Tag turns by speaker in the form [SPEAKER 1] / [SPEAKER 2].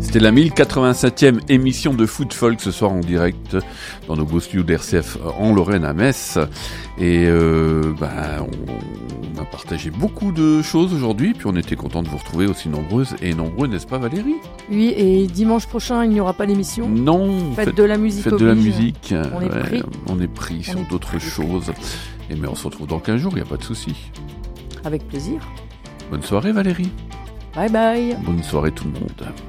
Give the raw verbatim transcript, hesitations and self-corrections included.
[SPEAKER 1] C'était la mille quatre-vingt-septième émission de Food Folk ce soir en direct dans nos beaux studios d'R C F en Lorraine à Metz. Et euh, ben, on, on a partagé beaucoup de choses aujourd'hui, puis on était content de vous retrouver aussi nombreuses et nombreux, n'est-ce pas Valérie?
[SPEAKER 2] Oui, et dimanche prochain, il n'y aura pas l'émission.
[SPEAKER 1] Non,
[SPEAKER 2] faites, faites de la musique.
[SPEAKER 1] Faites de la musique.
[SPEAKER 2] On est pris.
[SPEAKER 1] Ouais, on est pris
[SPEAKER 2] on
[SPEAKER 1] sur
[SPEAKER 2] est
[SPEAKER 1] d'autres
[SPEAKER 2] pris.
[SPEAKER 1] choses. Et mais on se retrouve dans quinze jours, il n'y a pas de souci.
[SPEAKER 2] Avec plaisir.
[SPEAKER 1] Bonne soirée Valérie.
[SPEAKER 2] Bye bye.
[SPEAKER 1] Bonne soirée tout le monde.